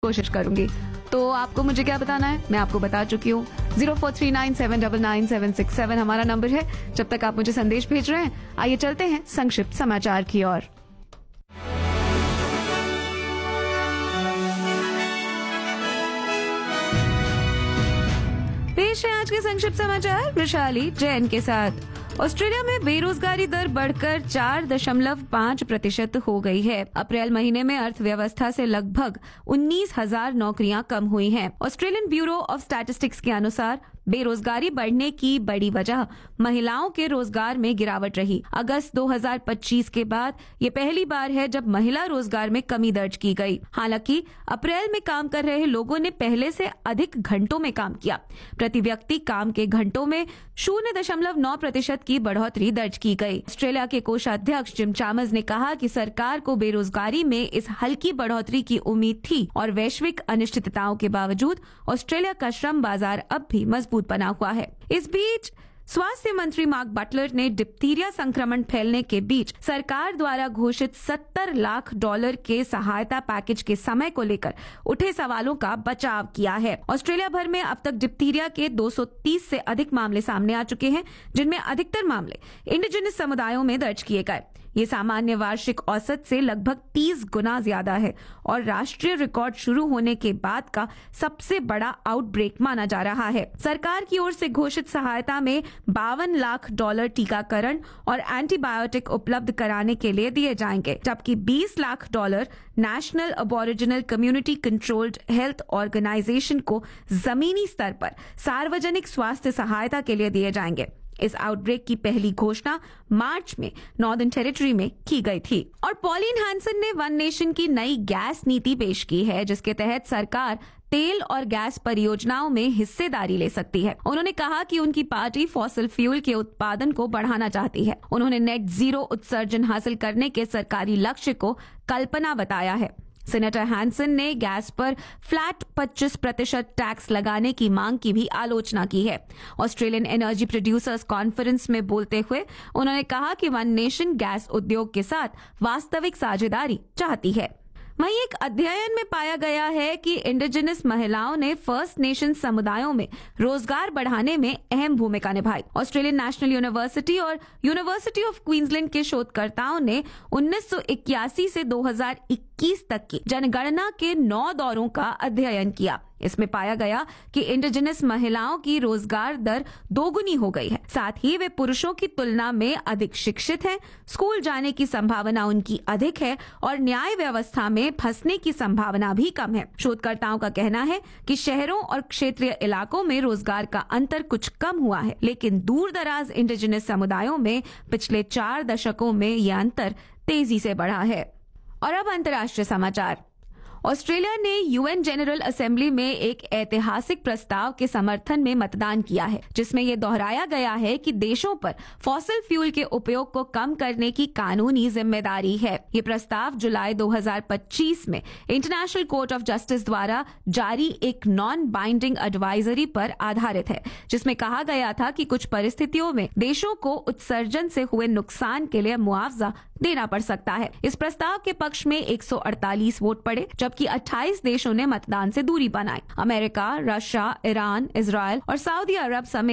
कोशिश करूंगी। तो आपको मुझे क्या बताना है, मैं आपको बता चुकी हूँ। 0439799767 हमारा नंबर है। जब तक आप मुझे संदेश भेज रहे हैं, आइए चलते हैं संक्षिप्त समाचार की ओर। पेश है आज के संक्षिप्त समाचार वैशाली जैन के साथ। ऑस्ट्रेलिया में बेरोजगारी दर बढ़कर 4.5% हो गई है। अप्रैल महीने में अर्थव्यवस्था से लगभग 19,000 नौकरियां कम हुई हैं। ऑस्ट्रेलियन ब्यूरो ऑफ स्टैटिस्टिक्स के अनुसार बेरोजगारी बढ़ने की बड़ी वजह महिलाओं के रोजगार में गिरावट रही। अगस्त 2025 के बाद ये पहली बार है जब महिला रोजगार में कमी दर्ज की गई। हालांकि अप्रैल में काम कर रहे लोगों ने पहले से अधिक घंटों में काम किया। प्रति व्यक्ति काम के घंटों में 0.9% की बढ़ोतरी दर्ज की गई। ऑस्ट्रेलिया के कोषाध्यक्ष जिम चामर्स ने कहा कि सरकार को बेरोजगारी में इस हल्की बढ़ोतरी की उम्मीद थी और वैश्विक अनिश्चितताओं के बावजूद ऑस्ट्रेलिया का श्रम बाजार अब भी मजबूत बना हुआ है। इस बीच स्वास्थ्य मंत्री मार्क बटलर ने डिप्थीरिया संक्रमण फैलने के बीच सरकार द्वारा घोषित $70 लाख के सहायता पैकेज के समय को लेकर उठे सवालों का बचाव किया है। ऑस्ट्रेलिया भर में अब तक डिप्थीरिया के 230 से अधिक मामले सामने आ चुके हैं, जिनमें अधिकतर मामले इंडिजिनस समुदायों में दर्ज किए गए। ये सामान्य वार्षिक औसत से लगभग 30 गुना ज्यादा है और राष्ट्रीय रिकॉर्ड शुरू होने के बाद का सबसे बड़ा आउटब्रेक माना जा रहा है। सरकार की ओर से घोषित सहायता में $52 लाख टीकाकरण और एंटीबायोटिक उपलब्ध कराने के लिए दिए जाएंगे, जबकि $20 lakh national अबॉरिजिनल community controlled health organisation को जमीनी स्तर पर सार्वजनिक स्वास्थ्य सहायता के लिए दिए जाएंगे। इस आउटब्रेक की पहली घोषणा मार्च में नॉर्दर्न टेरिटरी में की गई थी। और पॉलिन हैंसन ने वन नेशन की नई गैस नीति पेश की है, जिसके तहत सरकार तेल और गैस परियोजनाओं में हिस्सेदारी ले सकती है। उन्होंने कहा कि उनकी पार्टी फॉसिल फ्यूल के उत्पादन को बढ़ाना चाहती है। उन्होंने नेट जीरो उत्सर्जन हासिल करने के सरकारी लक्ष्य को कल्पना बताया है। सेनेटर हैंसन ने गैस पर फ्लैट 25% टैक्स लगाने की मांग की भी आलोचना की है। ऑस्ट्रेलियन एनर्जी प्रोड्यूसर्स कॉन्फ्रेंस में बोलते हुए उन्होंने कहा कि वन नेशन गैस उद्योग के साथ वास्तविक साझेदारी चाहती है। वहीं एक अध्ययन में पाया गया है कि इंडिजिनस महिलाओं ने फर्स्ट नेशन समुदायों में रोजगार बढ़ाने में अहम भूमिका निभाई। ऑस्ट्रेलियन नेशनल यूनिवर्सिटी और यूनिवर्सिटी ऑफ क्वींसलैंड के शोधकर्ताओं ने 1981 से 2021 तक की जनगणना के 9 दौरों का अध्ययन किया। इसमें पाया गया कि इंडिजिनस महिलाओं की रोजगार दर दोगुनी हो गई है। साथ ही वे पुरुषों की तुलना में अधिक शिक्षित हैं, स्कूल जाने की संभावना उनकी अधिक है और न्याय व्यवस्था में फंसने की संभावना भी कम है। शोधकर्ताओं का कहना है कि शहरों और क्षेत्रीय इलाकों में रोजगार का अंतर कुछ कम हुआ है, लेकिन दूर दराज इंडिजिनस समुदायों में पिछले 4 दशकों में यह अंतर तेजी से बढ़ा है। और अब अंतर्राष्ट्रीय समाचार। ऑस्ट्रेलिया ने यूएन जनरल असेंबली में एक ऐतिहासिक प्रस्ताव के समर्थन में मतदान किया है, जिसमें यह दोहराया गया है कि देशों पर फॉसिल फ्यूल के उपयोग को कम करने की कानूनी जिम्मेदारी है। ये प्रस्ताव जुलाई 2025 में इंटरनेशनल कोर्ट ऑफ जस्टिस द्वारा जारी एक नॉन बाइंडिंग एडवाइजरी पर आधारित है, जिसमें कहा गया था कि कुछ परिस्थितियों में देशों को उत्सर्जन से हुए नुकसान के लिए मुआवजा देना पड़ सकता है। इस प्रस्ताव के पक्ष में 148 वोट पड़े, जबकि 28 देशों ने मतदान से दूरी बनाई। अमेरिका, रशिया, ईरान, इजराइल और सऊदी अरब समेत